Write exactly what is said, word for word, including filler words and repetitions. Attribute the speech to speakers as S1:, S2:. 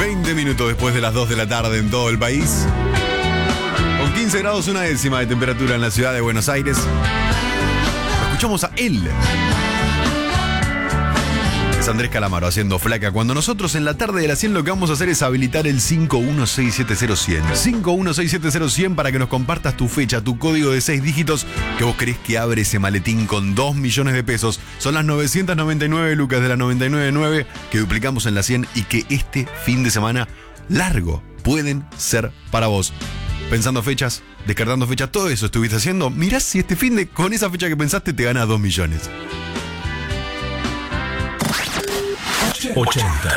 S1: veinte minutos después de las dos de la tarde en todo el país. Con quince grados una décima de temperatura en la ciudad de Buenos Aires. Escuchamos a él. Es Andrés Calamaro haciendo Flaca. Cuando nosotros en la tarde de la cien lo que vamos a hacer es habilitar el cinco uno seis siete cero cien. cinco uno seis siete cero cien para que nos compartas tu fecha, tu código de seis dígitos que vos querés que abre ese maletín con dos millones de pesos. Son las novecientas noventa y nueve lucas de la noventa y nueve nueve que duplicamos en la cien y que este fin de semana largo pueden ser para vos. Pensando fechas, descartando fechas, todo eso estuviste haciendo. Mirá si este fin de con esa fecha que pensaste te ganas dos millones.
S2: ochenta.